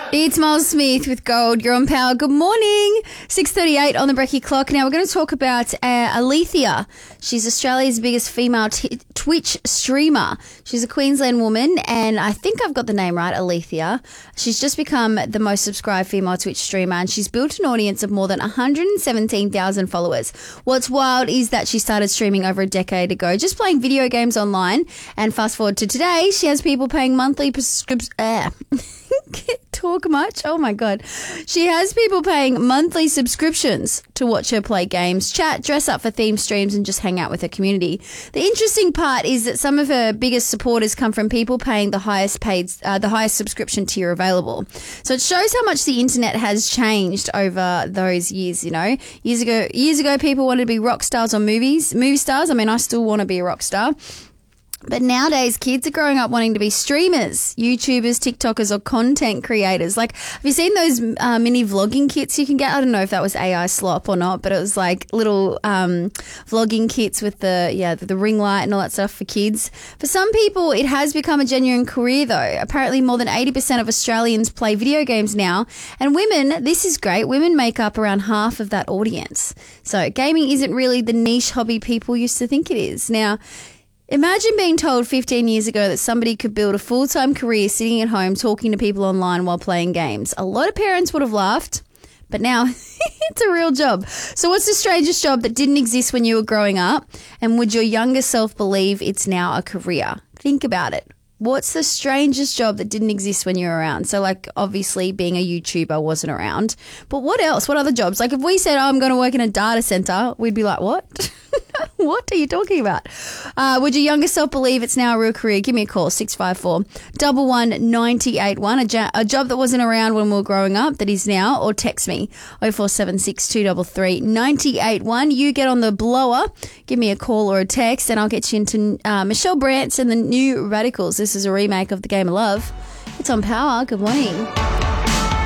It's Miles Smith with Gold. You're on Power. Good morning. 6:38 on the Brekkie clock. Now we're going to talk about Alethea. She's Australia's biggest female Twitch streamer. She's a Queensland woman, and I think I've got the name right, Alethea. She's just become the most subscribed female Twitch streamer, and she's built an audience of more than 117,000 followers. What's wild is that she started streaming over a decade ago, just playing video games online, and fast forward to today, she has people paying monthly talk much? Oh my God. She has people paying monthly subscriptions to watch her play games, chat, dress up for themed streams, and just hang out with her community. The interesting part is that some of her biggest supporters come from people paying the highest subscription tier available. So it shows how much the internet has changed over those years, you know. Years ago, people wanted to be rock stars or movie stars. I mean, I still want to be a rock star. But nowadays, kids are growing up wanting to be streamers, YouTubers, TikTokers, or content creators. Like, have you seen those mini vlogging kits you can get? I don't know if that was AI slop or not, but it was like little vlogging kits with the ring light and all that stuff for kids. For some people, it has become a genuine career, though. Apparently, more than 80% of Australians play video games now. And women, this is great, women make up around half of that audience. So gaming isn't really the niche hobby people used to think it is. Now, imagine being told 15 years ago that somebody could build a full-time career sitting at home talking to people online while playing games. A lot of parents would have laughed, but now it's a real job. So what's the strangest job that didn't exist when you were growing up? And would your younger self believe it's now a career? Think about it. What's the strangest job that didn't exist when you were around? So, like, obviously being a YouTuber wasn't around. But what else? What other jobs? Like, if we said, I'm going to work in a data center, we'd be like, what? What are you talking about? Would your younger self believe it's now a real career? Give me a call, 654 11981, a job that wasn't around when we were growing up that is now, or text me, 0476 233 981. You get on the blower, give me a call or a text, and I'll get you into Michelle Branch and the New Radicals. This is a remake of The Game of Love. It's on Power. Good morning.